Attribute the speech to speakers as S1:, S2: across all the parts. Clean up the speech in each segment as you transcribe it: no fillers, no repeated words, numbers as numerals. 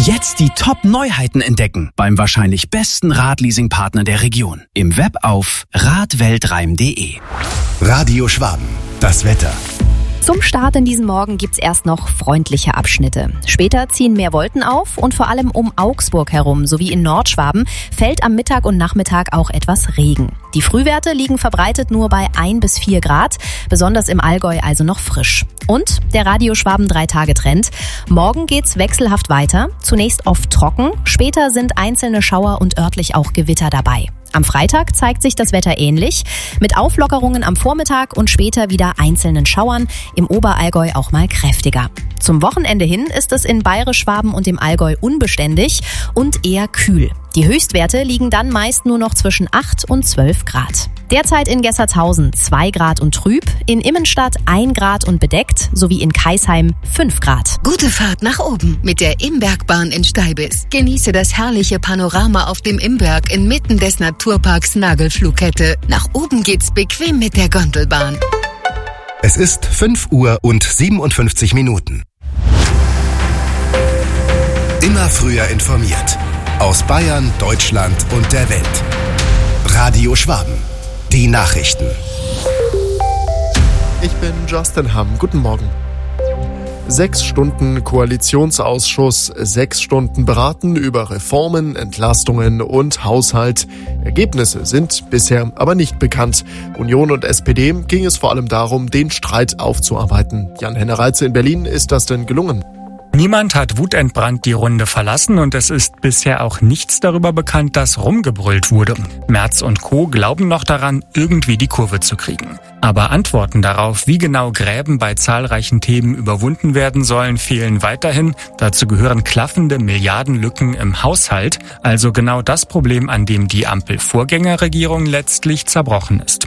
S1: Jetzt die Top-Neuheiten entdecken beim wahrscheinlich besten Radleasing-Partner der Region. Im Web auf radweltreim.de.
S2: Radio Schwaben, das Wetter.
S3: Zum Start in diesem Morgen gibt's erst noch freundliche Abschnitte. Später ziehen mehr Wolken auf und vor allem um Augsburg herum sowie in Nordschwaben fällt am Mittag und Nachmittag auch etwas Regen. Die Frühwerte liegen verbreitet nur bei 1 bis 4 Grad, besonders im Allgäu also noch frisch. Und der Radio Schwaben 3-Tage-Trend. Morgen geht's wechselhaft weiter. Zunächst oft trocken, später sind einzelne Schauer und örtlich auch Gewitter dabei. Am Freitag zeigt sich das Wetter ähnlich, mit Auflockerungen am Vormittag und später wieder einzelnen Schauern, im Oberallgäu auch mal kräftiger. Zum Wochenende hin ist es in Bayerisch-Schwaben und im Allgäu unbeständig und eher kühl. Die Höchstwerte liegen dann meist nur noch zwischen 8 und 12 Grad. Derzeit in Gessertshausen 2 Grad und trüb, in Immenstadt 1 Grad und bedeckt, sowie in Kaisheim 5 Grad.
S4: Gute Fahrt nach oben mit der Imbergbahn in Steibis. Genieße das herrliche Panorama auf dem Imberg inmitten des Naturparks Nagelflughette. Nach oben geht's bequem mit der Gondelbahn.
S2: Es ist 5 Uhr und 57 Minuten. Immer früher informiert. Aus Bayern, Deutschland und der Welt. Radio Schwaben. Die Nachrichten.
S5: Ich bin Justin Hamm. Guten Morgen. 6 Stunden Koalitionsausschuss, 6 Stunden beraten über Reformen, Entlastungen und Haushalt. Ergebnisse sind bisher aber nicht bekannt. Union und SPD ging es vor allem darum, den Streit aufzuarbeiten. Jan-Henner Reitze in Berlin, ist das denn gelungen?
S6: Niemand hat wutentbrannt die Runde verlassen und es ist bisher auch nichts darüber bekannt, dass rumgebrüllt wurde. Merz und Co. glauben noch daran, irgendwie die Kurve zu kriegen. Aber Antworten darauf, wie genau Gräben bei zahlreichen Themen überwunden werden sollen, fehlen weiterhin. Dazu gehören klaffende Milliardenlücken im Haushalt, also genau das Problem, an dem die Ampel-Vorgängerregierung letztlich zerbrochen ist.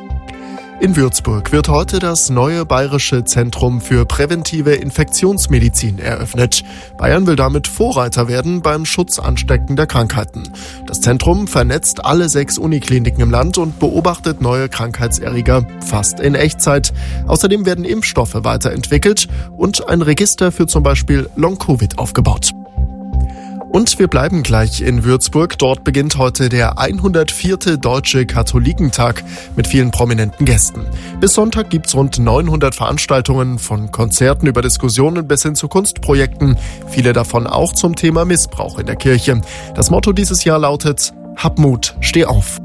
S5: In Würzburg wird heute das neue Bayerische Zentrum für präventive Infektionsmedizin eröffnet. Bayern will damit Vorreiter werden beim Schutz ansteckender Krankheiten. Das Zentrum vernetzt alle 6 Unikliniken im Land und beobachtet neue Krankheitserreger fast in Echtzeit. Außerdem werden Impfstoffe weiterentwickelt und ein Register für zum Beispiel Long-Covid aufgebaut. Und wir bleiben gleich in Würzburg. Dort beginnt heute der 104. Deutsche Katholikentag mit vielen prominenten Gästen. Bis Sonntag gibt's rund 900 Veranstaltungen, von Konzerten über Diskussionen bis hin zu Kunstprojekten. Viele davon auch zum Thema Missbrauch in der Kirche. Das Motto dieses Jahr lautet: Hab Mut, steh auf.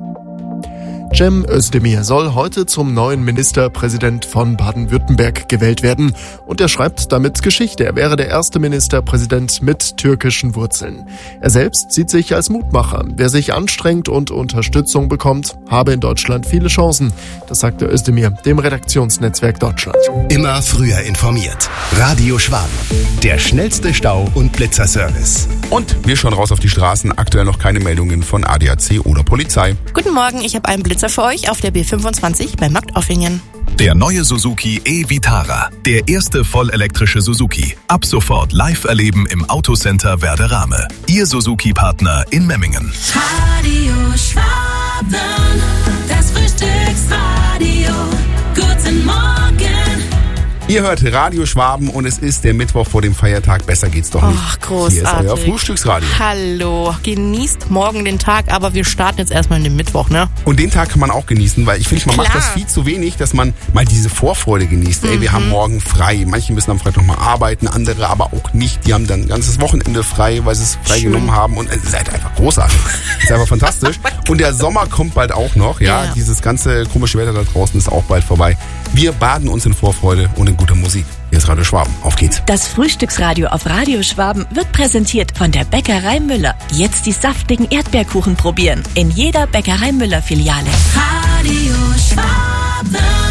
S5: Cem Özdemir soll heute zum neuen Ministerpräsident von Baden-Württemberg gewählt werden. Und er schreibt damit Geschichte. Er wäre der erste Ministerpräsident mit türkischen Wurzeln. Er selbst sieht sich als Mutmacher. Wer sich anstrengt und Unterstützung bekommt, habe in Deutschland viele Chancen. Das sagte Özdemir dem Redaktionsnetzwerk Deutschland.
S2: Immer früher informiert. Radio Schwaben. Der schnellste Stau- und Blitzerservice.
S7: Und wir schauen raus auf die Straßen. Aktuell noch keine Meldungen von ADAC oder Polizei.
S8: Guten Morgen, ich habe einen Blitzer für euch auf der B25 bei Marktoffingen.
S9: Der neue Suzuki e-Vitara. Der erste vollelektrische Suzuki. Ab sofort live erleben im Autocenter Werderame. Ihr Suzuki-Partner in Memmingen.
S10: Radio Schwaben, das Frühstücksradio. Guten Morgen.
S7: Ihr hört Radio Schwaben und es ist der Mittwoch vor dem Feiertag. Besser geht's doch nicht.
S8: Ach, großartig.
S7: Hier ist euer Frühstücksradio.
S8: Hallo. Genießt morgen den Tag, aber wir starten jetzt erstmal in den Mittwoch, ne?
S7: Und den Tag kann man auch genießen, weil ich finde, man macht das viel zu wenig, dass man mal diese Vorfreude genießt. Ey, wir haben morgen frei. Manche müssen am Freitag noch mal arbeiten, andere aber auch nicht. Die haben dann ein ganzes Wochenende frei, weil sie es frei genommen haben. Und es ist halt einfach großartig. Es ist einfach fantastisch. Und der Sommer kommt bald auch noch. Ja, dieses ganze komische Wetter da draußen ist auch bald vorbei. Wir baden uns in Vorfreude und in guter Musik. Hier ist Radio Schwaben. Auf geht's.
S11: Das Frühstücksradio auf Radio Schwaben wird präsentiert von der Bäckerei Müller. Jetzt die saftigen Erdbeerkuchen probieren. In jeder Bäckerei Müller Filiale.
S10: Radio Schwaben.